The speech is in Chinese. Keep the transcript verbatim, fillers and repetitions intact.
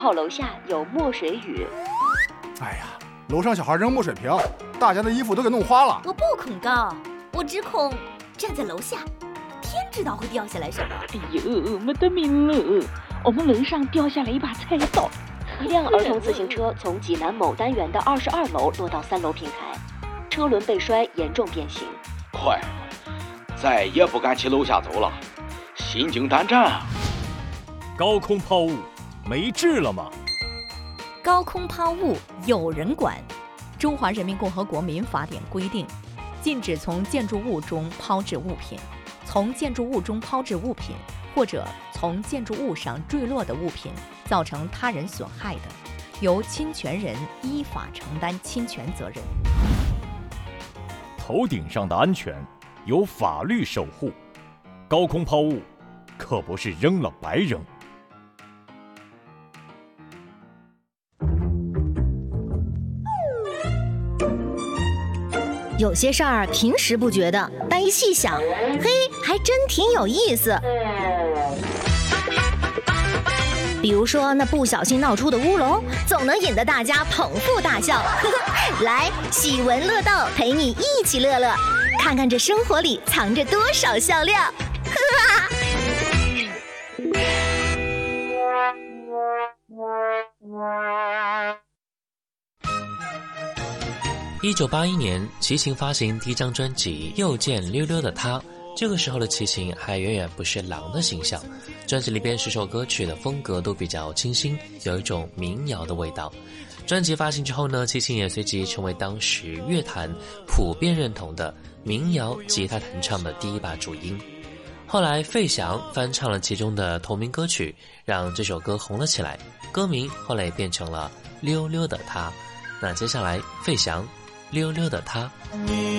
号楼下有墨水雨。 哎呀，楼上小孩扔墨水瓶，大家的衣服都给弄花了。 我不恐高，我只恐站在楼下，天知道会掉下来什么。 哎呦，没得命了！我们楼上掉下来一把菜刀。 一辆儿童自行车从济南某单元的二十二楼落到三楼平台，车轮被摔，严重变形。 坏了，再也不敢去楼下走了，心惊胆战啊！ 高空抛物没治了吗？ 高空抛物有人管。中华人民共和国民法典规定，禁止从建筑物中抛掷物品，从建筑物中抛掷物品，或者从建筑物上坠落的物品造成他人损害的，由侵权人依法承担侵权责任。 头顶上的安全由法律守护，高空抛物可不是扔了白扔。 有些事儿平时不觉得，但一细想，嘿，还真挺有意思。比如说那不小心闹出的乌龙，总能引得大家捧腹大笑。来，喜闻乐道，陪你一起乐乐，看看这生活里藏着多少笑料。 一九八一年，齐秦发行第一张专辑《又见溜溜的他》，这个时候的齐秦还远远不是狼的形象。专辑里边十首歌曲的风格都比较清新，有一种民谣的味道。专辑发行之后呢，齐秦也随即成为当时乐坛普遍认同的民谣吉他弹唱的第一把主音。后来费翔翻唱了其中的同名歌曲，让这首歌红了起来，歌名后来也变成了溜溜的他。那接下来费翔溜溜的他。